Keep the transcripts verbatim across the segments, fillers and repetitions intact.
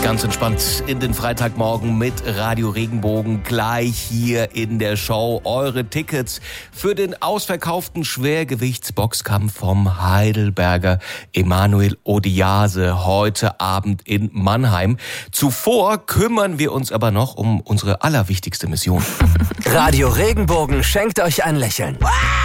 Ganz entspannt in den Freitagmorgen mit Radio Regenbogen. Gleich hier in der Show eure Tickets für den ausverkauften Schwergewichtsboxkampf vom Heidelberger Emanuel Odiase heute Abend in Mannheim. Zuvor kümmern wir uns aber noch um unsere allerwichtigste Mission. Radio Regenbogen schenkt euch ein Lächeln.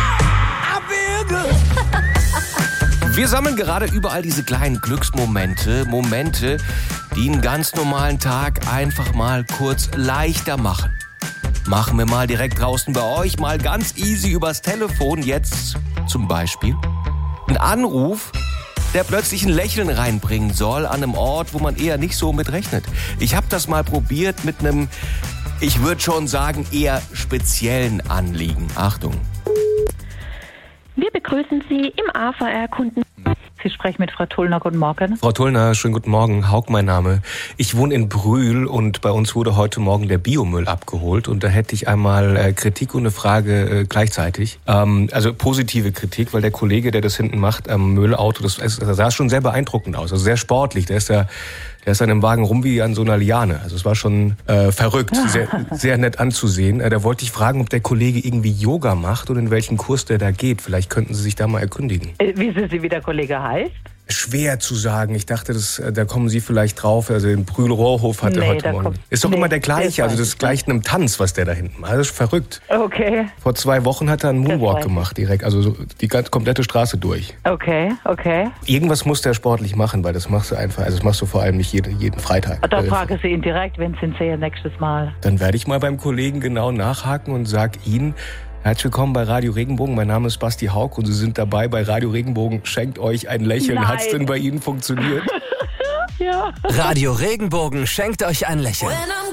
Wir sammeln gerade überall diese kleinen Glücksmomente, Momente, die einen ganz normalen Tag einfach mal kurz leichter machen. Machen wir mal direkt draußen bei euch, mal ganz easy übers Telefon. Jetzt zum Beispiel ein Anruf, der plötzlich ein Lächeln reinbringen soll an einem Ort, wo man eher nicht so mit rechnet. Ich habe das mal probiert mit einem, ich würde schon sagen, eher speziellen Anliegen. Achtung. Wir begrüßen Sie im A V R-Kunden. Sie sprechen mit Frau Tullner. Guten Morgen. Frau Tullner, schönen guten Morgen. Haug mein Name. Ich wohne in Brühl und bei uns wurde heute Morgen der Biomüll abgeholt. Und da hätte ich einmal äh, Kritik und eine Frage äh, gleichzeitig. Ähm, also positive Kritik, weil der Kollege, der das hinten macht am Müllauto, das, das sah schon sehr beeindruckend aus. Also sehr sportlich. Der ist ja... Der ist an dem Wagen rum wie an so einer Liane. Also es war schon äh, verrückt, sehr, sehr nett anzusehen. Äh, da wollte ich fragen, ob der Kollege irgendwie Yoga macht oder in welchen Kurs der da geht. Vielleicht könnten Sie sich da mal erkundigen. Äh, wissen Sie, wie der Kollege heißt? Schwer zu sagen. Ich dachte, das, da kommen Sie vielleicht drauf. Also den Brühl-Rohrhof hat nee, er heute Morgen. Kommt, ist doch nee, immer der gleiche. Also das gleicht einem Tanz, was der da hinten macht. Das ist verrückt. Okay. Vor zwei Wochen hat er einen Moonwalk gemacht direkt. Also so die ganze, komplette Straße durch. Okay, okay. Irgendwas muss der sportlich machen, weil das machst du einfach. Also das machst du vor allem nicht jeden, jeden Freitag. Da frage Sie ihn direkt, wenn Sie ihn sehen nächstes Mal. Dann werde ich mal beim Kollegen genau nachhaken und sag Ihnen: Herzlich willkommen bei Radio Regenbogen. Mein Name ist Basti Haug und Sie sind dabei bei Radio Regenbogen. Schenkt euch ein Lächeln. Hat's denn bei Ihnen funktioniert? Ja. Radio Regenbogen schenkt euch ein Lächeln.